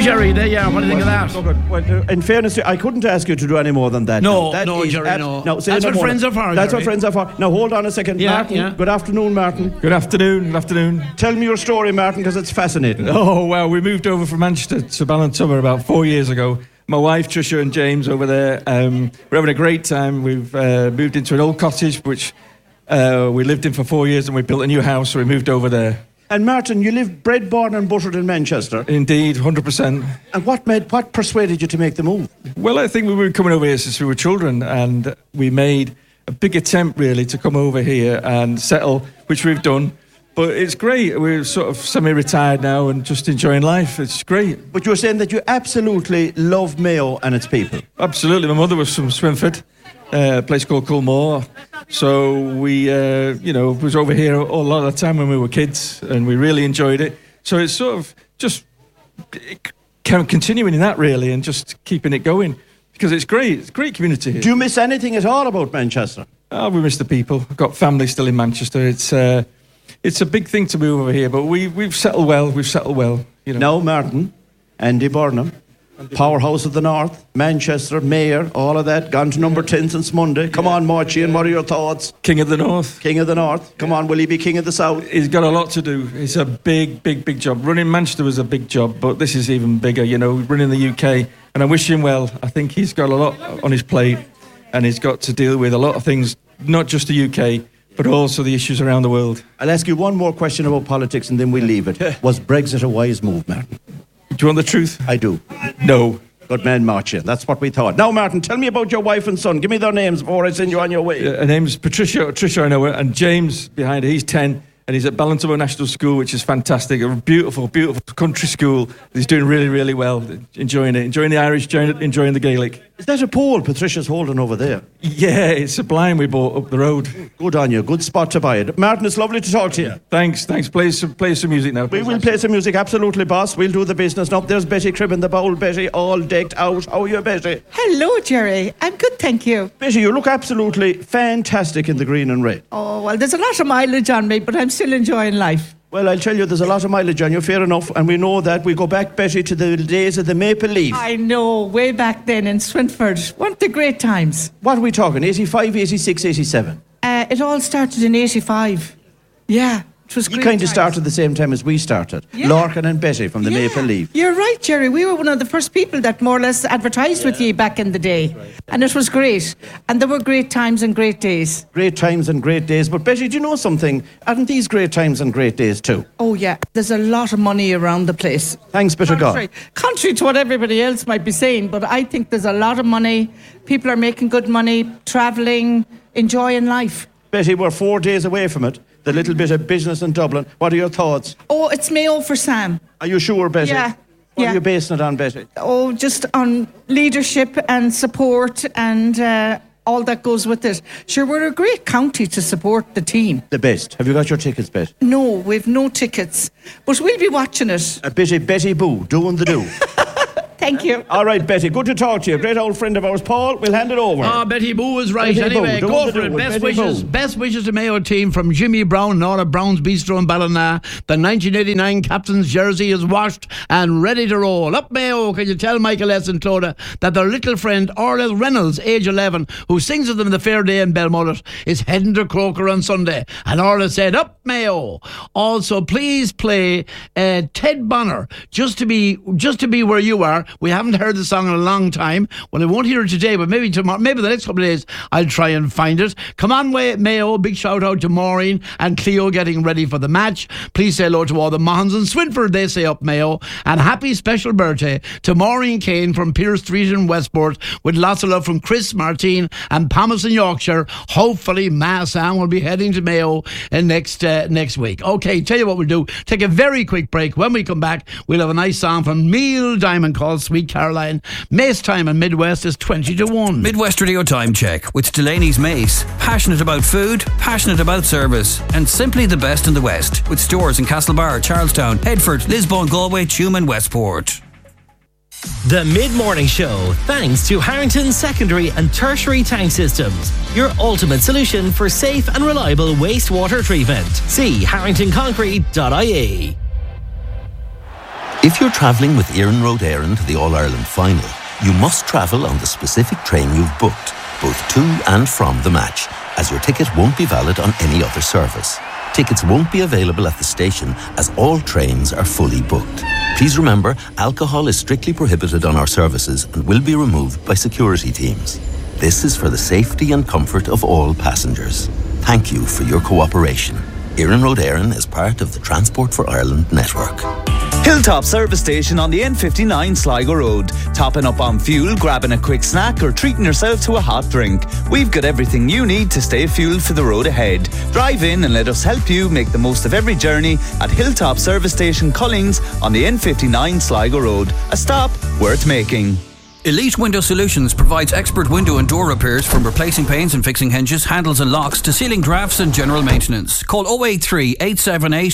Jerry, there you are. What do you think of that? Well, in fairness, I couldn't ask you to do any more than that. No, That is Jerry, no. No, say That's no what more. friends are for, That's Jerry. what friends are for. Now, hold on a second. Yeah, Martin, yeah. good afternoon, Martin. Good afternoon. Tell me your story, Martin, because it's fascinating. Oh, well, we moved over from Manchester to Ballintubber about 4 years ago. My wife, Tricia, and James over there, we're having a great time. We've moved into an old cottage, which we lived in for 4 years, and we built a new house, so we moved over there. And Martin, you live bred, born and buttered in Manchester. Indeed, 100%. And what persuaded you to make the move? Well, I think we were coming over here since we were children, and we made a big attempt, really, to come over here and settle, which we've done. But it's great. We're sort of semi-retired now and just enjoying life. It's great. But you were saying that you absolutely love Mayo and its people. Absolutely. My mother was from Swinford, a place called Culmore. So we, was over here a lot of the time when we were kids, and we really enjoyed it. So it's sort of just continuing in that, really, and just keeping it going. Because it's great. It's a great community here. Do you miss anything at all about Manchester? Oh, we miss the people. I've got family still in Manchester. It's a big thing to move over here, but we've settled well. You know. Now, Martin, Andy Burnham, Powerhouse of the North, Manchester, Mayor, all of that, gone to number 10 since Monday. Come on, Marchian, what are your thoughts? King of the North. King of the North. Come on, will he be King of the South? He's got a lot to do. It's a big job. Running Manchester was a big job, but this is even bigger, running the UK. And I wish him well. I think he's got a lot on his plate, and he's got to deal with a lot of things, not just the UK, but also the issues around the world. I'll ask you one more question about politics and then we'll leave it. Was Brexit a wise move, Martin? Do you want the truth? I do. No. Good man, Martin. That's what we thought. Now, Martin, tell me about your wife and son. Give me their names before I send you on your way. Her name's Tricia, I know her, and James behind her. He's 10, and he's at Ballintubber National School, which is fantastic. A beautiful country school. He's doing really, really well. Enjoying it. Enjoying the Irish, enjoying the Gaelic. Is that a pole Patricia's holding over there? Yeah, it's a blind we bought up the road. Good on you. Good spot to buy it. Martin, it's lovely to talk to you. Thanks. Play some music now. We will play some music, absolutely, boss. We'll do the business. Now, there's Betty Cribb in the bowl. Betty, all decked out. How are you, Betty? Hello, Jerry. I'm good, thank you. Betty, you look absolutely fantastic in the green and red. Oh, well, there's a lot of mileage on me, but I'm still enjoying life. Well, I'll tell you, there's a lot of mileage on you, fair enough, and we know that. We go back, Betty, to the days of the Maple Leaf. I know, way back then in Swinford. Weren't they great times? What are we talking, 85, 86, 87? It all started in 85. Yeah, it was great. You kind of times. started the same time as we started. Yeah. Larkin and Betty from the Maple Leaf. You're right, Jerry. We were one of the first people that more or less advertised with you back in the day. And it was great. And there were great times and great days. Great times and great days. But Betty, do you know something? Aren't these great times and great days too? Oh, yeah. There's a lot of money around the place. Thanks, Bishop God. Contrary to what everybody else might be saying, but I think there's a lot of money. People are making good money, travelling, enjoying life. Betty, we're 4 days away from it. The little bit of business in Dublin. What are your thoughts? Oh, it's Mayo for Sam. Are you sure, Betty? Yeah. What yeah. are you basing it on, Betty? Oh, just on leadership and support and all that goes with it. Sure, we're a great county to support the team. The best. Have you got your tickets, Betty? No, we've no tickets. But we'll be watching it. Betty Boo, doing the do. Thank you. All right, Betty, good to talk to you. Great old friend of ours, Paul. We'll hand it over. Oh, Betty Boo is right. Betty Anyway, Boo, go for it. Best wishes to Mayo team from Jimmy Brown and all of Brown's Bistro in Ballina. The 1989 captain's jersey is washed and ready to roll. Up Mayo, can you tell Michael S. and Clodagh that their little friend Orla Reynolds, age 11, who sings with them in the Fair Day in Belmullet, is heading to Croker on Sunday. And Orla said, up Mayo. Also, please play Ted Bonner, just to be where you are. We haven't heard the song in a long time. Well, I won't hear it today, but maybe tomorrow, maybe the next couple of days, I'll try and find it. Come on, Mayo. Big shout out to Maureen and Cleo getting ready for the match. Please say hello to all the Mahons and Swinford. They say up Mayo. And happy special birthday to Maureen Kane from Pearse Street in Westport, with lots of love from Chris, Martine and Thomas in Yorkshire. Hopefully, Sam will be heading to Mayo next week. Okay, tell you what we'll do. Take a very quick break. When we come back, we'll have a nice song from Neil Diamond called Sweet Caroline. Mace time in Midwest is 20-1. Midwest Radio Time Check with Delaney's Mace. Passionate about food, passionate about service, and simply the best in the West. With stores in Castlebar, Charlestown, Headford, Lisbon, Galway, Tuam and Westport. The Mid-Morning Show, thanks to Harrington Secondary and Tertiary Tank Systems, your ultimate solution for safe and reliable wastewater treatment. See harringtonconcrete.ie. If you're travelling with Éireann Road Éireann to the All-Ireland final, you must travel on the specific train you've booked, both to and from the match, as your ticket won't be valid on any other service. Tickets won't be available at the station as all trains are fully booked. Please remember, alcohol is strictly prohibited on our services and will be removed by security teams. This is for the safety and comfort of all passengers. Thank you for your cooperation. Éireann Road Éireann is part of the Transport for Ireland network. Hilltop Service Station on the N59 Sligo Road. Topping up on fuel, grabbing a quick snack or treating yourself to a hot drink. We've got everything you need to stay fueled for the road ahead. Drive in and let us help you make the most of every journey at Hilltop Service Station Collins on the N59 Sligo Road. A stop worth making. Elite Window Solutions provides expert window and door repairs, from replacing panes and fixing hinges, handles and locks to sealing drafts and general maintenance. Call 083 878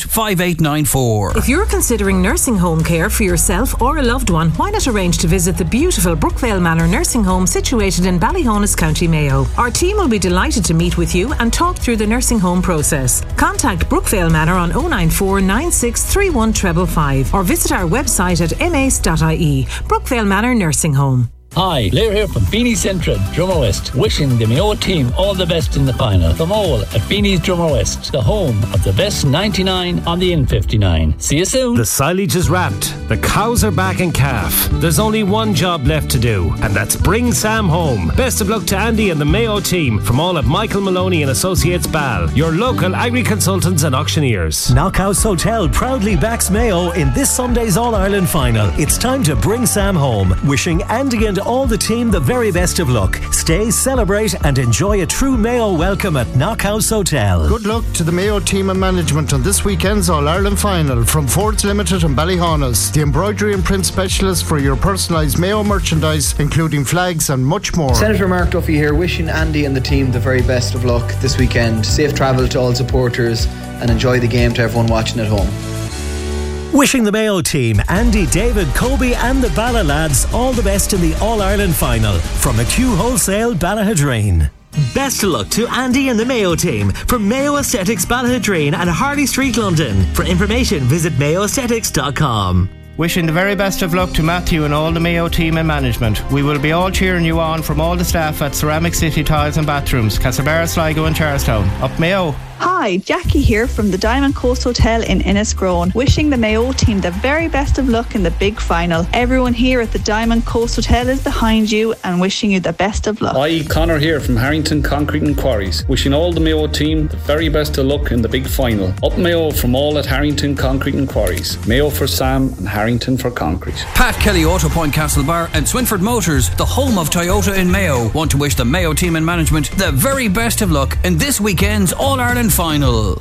5894. If you're considering nursing home care for yourself or a loved one, why not arrange to visit the beautiful Brookvale Manor Nursing Home situated in Ballyhonus, County Mayo. Our team will be delighted to meet with you and talk through the nursing home process. Contact Brookvale Manor on 094 96 31 555 or visit our website at mace.ie. Brookvale Manor Nursing Home. Hi, Blair here from Beanie's Central, Drummer West, wishing the Mayo team all the best in the final. From all at Beanie's Drummer West, the home of the best 99 on the N59. See you soon. The silage is wrapped, the cows are back in calf. There's only one job left to do, and that's bring Sam home. Best of luck to Andy and the Mayo team from all at Michael Maloney and Associates Ball, your local agri-consultants and auctioneers. Knockhouse Hotel proudly backs Mayo in this Sunday's All-Ireland final. It's time to bring Sam home. Wishing Andy and all the team the very best of luck. Stay, celebrate and enjoy a true Mayo welcome at Knockhouse Hotel. Good luck to the Mayo team and management on this weekend's All-Ireland final from Fords Limited and Ballyhonus, the embroidery and print specialist for your personalised Mayo merchandise, including flags and much more. Senator Mark Duffy here, wishing Andy and the team the very best of luck this weekend. Safe travel to all supporters and enjoy the game to everyone watching at home. Wishing the Mayo team, Andy, David, Kobe and the Balla lads all the best in the All-Ireland final from McHugh Wholesale, Ballahadreen. Best of luck to Andy and the Mayo team from Mayo Aesthetics Ballahadreen and Harley Street, London. For information, visit mayoaesthetics.com. Wishing the very best of luck to Matthew and all the Mayo team and management. We will be all cheering you on from all the staff at Ceramic City Tiles and Bathrooms, Castlebar, Sligo and Charlestown. Up Mayo! Hi, Jackie here from the Diamond Coast Hotel in Innisgrone, wishing the Mayo team the very best of luck in the big final. Everyone here at the Diamond Coast Hotel is behind you and wishing you the best of luck. Hi, Connor here from Harrington Concrete and Quarries, wishing all the Mayo team the very best of luck in the big final. Up Mayo from all at Harrington Concrete and Quarries. Mayo for Sam and Harrington for concrete. Pat Kelly Auto Point Castlebar and Swinford Motors, the home of Toyota in Mayo, want to wish the Mayo team and management the very best of luck in this weekend's All-Ireland final.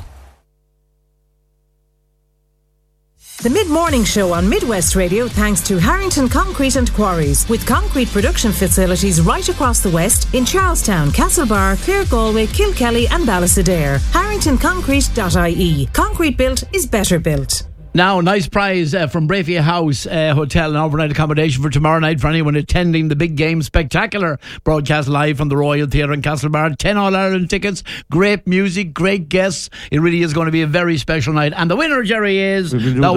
The Mid-Morning Show on Midwest Radio thanks to Harrington Concrete and Quarries, with concrete production facilities right across the West in Charlestown, Castlebar, Clare, Galway, Kilkelly and Ballysadare. HarringtonConcrete.ie. Concrete built is better built. Now, nice prize from Brafia House Hotel and overnight accommodation for tomorrow night for anyone attending the big game. Spectacular broadcast live from the Royal Theatre in Castlebar. 10 All-Ireland tickets, great music, great guests. It really is going to be a very special night. And the winner, Jerry, is the